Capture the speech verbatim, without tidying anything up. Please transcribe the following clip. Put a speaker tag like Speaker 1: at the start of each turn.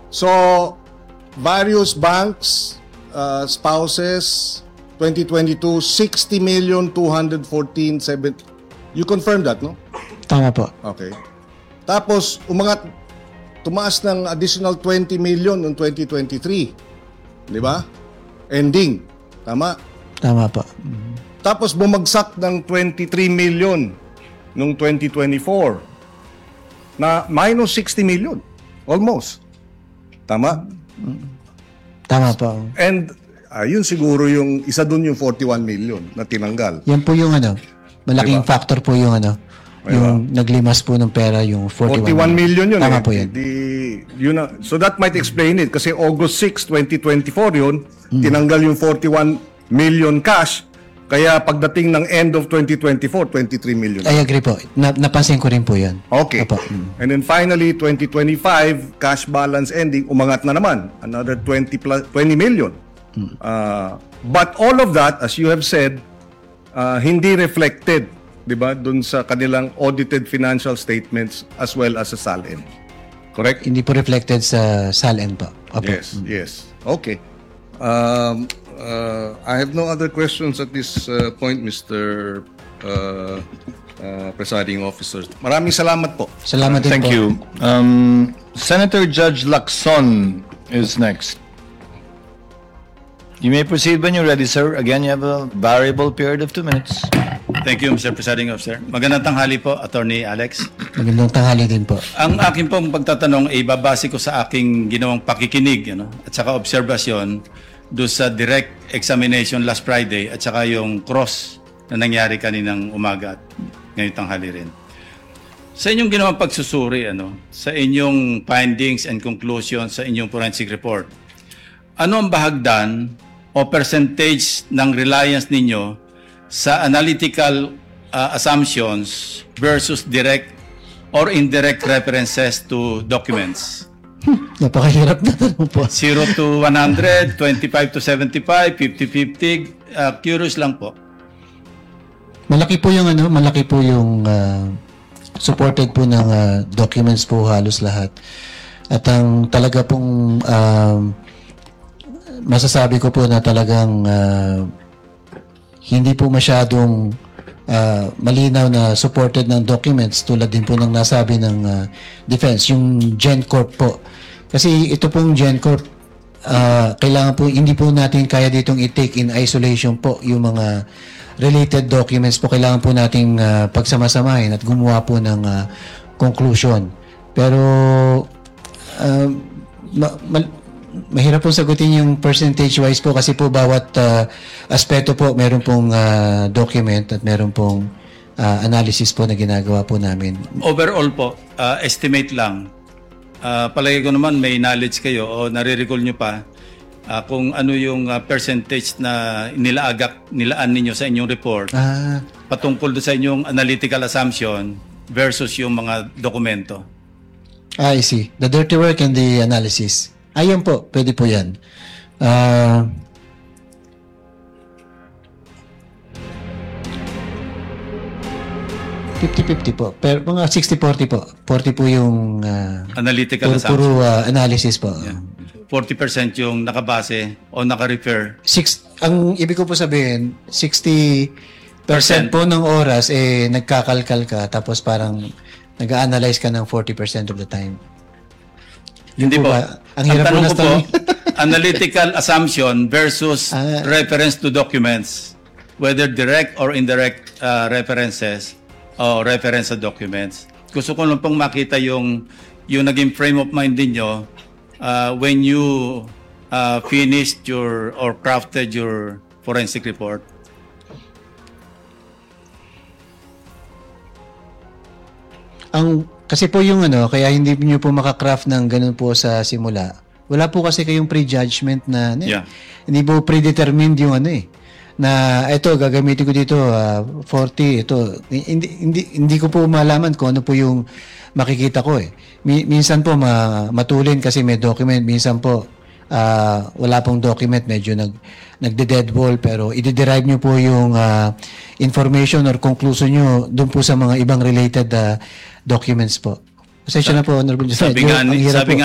Speaker 1: So, various banks, uh, spouses, twenty twenty-two, sixty million two hundred fourteen seven. You confirm that, no?
Speaker 2: Tama po.
Speaker 1: Okay. Tapos, umangat, tumaas ng additional twenty million noong twenty twenty-three. Di ba? Ending. Tama?
Speaker 2: Tama po.
Speaker 1: Tapos, bumagsak ng twenty-three million noong twenty twenty-four. Na minus sixty million. Almost. Tama?
Speaker 2: Tama po.
Speaker 1: And, ayun siguro yung, isa dun yung forty-one million na tinanggal.
Speaker 2: Yan po yung ano, malaking
Speaker 1: Diba?
Speaker 2: factor po yung ano,
Speaker 1: Diba?
Speaker 2: yung naglimas po ng pera, yung forty-one,
Speaker 1: forty-one million yun.
Speaker 2: Tama
Speaker 1: eh.
Speaker 2: po yan.
Speaker 1: Di, yun na, so that might explain it. Kasi August sixth, twenty twenty-four yun,
Speaker 2: Mm.
Speaker 1: tinanggal yung forty-one million cash. Kaya pagdating ng end of twenty twenty-four, twenty-three million.
Speaker 2: I agree po. Na, napansin ko rin po yan.
Speaker 1: Okay.
Speaker 2: Opo. Mm.
Speaker 1: And then finally, twenty twenty-five, cash balance ending, umangat na naman. Another twenty plus, twenty million. Uh, but all of that, as you have said, uh, hindi reflected, di ba, dun sa kanilang audited financial statements as well as sa SALN. Correct?
Speaker 2: Hindi po reflected sa S A L N po. Opo.
Speaker 1: Yes, yes. Okay. Um, uh, I have no other questions at this uh, point, Mister Uh, uh, Presiding Officer. Maraming salamat po.
Speaker 2: Salamat din
Speaker 3: Thank
Speaker 2: po.
Speaker 3: you. Um, Senator Judge Lacson is next. You may proceed when you're ready, sir. Again, you have a variable period of two minutes.
Speaker 4: Thank you, Mister Presiding Officer. Magandang tanghali po, Attorney Alex.
Speaker 2: Magandang tanghali din po.
Speaker 4: Ang akin pong pagtatanong ay babase ko sa aking ginawang pakikinig ano, at saka obserbasyon doon sa direct examination last Friday at saka yung cross na nangyari kaninang umaga at ngayong tanghali rin. Sa inyong ginawang pagsusuri, ano, sa inyong findings and conclusions sa inyong forensic report, ano ang bahagdan o percentage ng reliance ninyo sa analytical uh, assumptions versus direct or indirect references to documents?
Speaker 2: Napakahirap na tanong po.
Speaker 4: zero to one hundred, twenty-five to seventy-five, fifty fifty. Uh, curious lang po.
Speaker 2: Malaki po yung ano, malaki po yung uh, supported po ng uh, documents po halos lahat. At ang talaga pong um, masasabi ko po na talagang uh, hindi po masyadong uh, malinaw na supported ng documents tulad din po ng nasabi ng uh, defense, yung GenCorp po. Kasi ito pong GenCorp, uh, kailangan po, hindi po natin kaya ditong i-take in isolation po yung mga related documents po. Kailangan po nating uh, pagsamasamahin at gumawa po ng uh, conclusion. Pero uh, ma- ma- mahirap pong sagutin yung percentage-wise po kasi po bawat uh, aspeto po meron pong uh, document at meron pong uh, analysis po na ginagawa po namin.
Speaker 4: Overall po, uh, estimate lang. Uh, palagi ko naman may knowledge kayo o nare-recall nyo pa uh, kung ano yung uh, percentage na nilaagak, nilaan ninyo sa inyong report
Speaker 2: Ah,
Speaker 4: patungkol doon sa inyong analytical assumption versus yung mga dokumento.
Speaker 2: I see. The dirty work and the analysis. Ayan po, pwede po yan. Ah... fifty-fifty po. Pero mga sixty forty po. forty po yung uh,
Speaker 4: Analytical
Speaker 2: puro,
Speaker 4: assumption.
Speaker 2: puro uh, analysis po.
Speaker 4: Yeah. forty percent yung nakabase o naka-refer.
Speaker 2: Six, ang ibig ko po sabihin, sixty percent po ng oras eh nagkakalkal ka tapos parang nag-analyze ka ng forty percent of the time. Yun
Speaker 4: Hindi po.
Speaker 2: ba? Ang hirap po
Speaker 4: tanong
Speaker 2: na
Speaker 4: ko po, analytical assumption versus
Speaker 2: Ah.
Speaker 4: reference to documents, whether direct or indirect uh, references o reference sa documents. Gusto ko lang pong makita yung yung naging frame of mind ninyo uh, when you uh, finished your or crafted your forensic report.
Speaker 2: Ang kasi po yung ano, kaya hindi niyo po makakraft ng ganun po sa simula. Wala po kasi kayong prejudgment na, na
Speaker 4: Yeah.
Speaker 2: hindi po predetermined yung ano eh. Na ito gagamitin ko dito uh, forty ito. Hindi hindi hindi ko po malaman kung ano po yung makikita ko eh. Mi- minsan po ma- matulin kasi may document, minsan po uh, wala pong document, medyo nag nagde-dead wall pero i-derive niyo po yung uh, information or conclusion niyo doon po sa mga ibang related uh, documents po. Pasensya na po, Honorable Justice.
Speaker 4: Sabi nga,
Speaker 2: Ang
Speaker 4: ni-
Speaker 2: hirap
Speaker 4: sabi
Speaker 2: po.
Speaker 4: nga